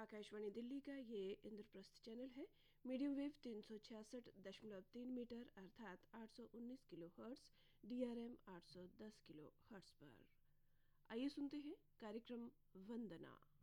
आकाशवाणी दिल्ली का ये इंद्रप्रस्थ चैनल है। मीडियम वेव 366.3 मीटर अर्थात 819 kilo hertz, DRM 810 kilo hertz पर। आइए सुनते हैं कार्यक्रम वंदना।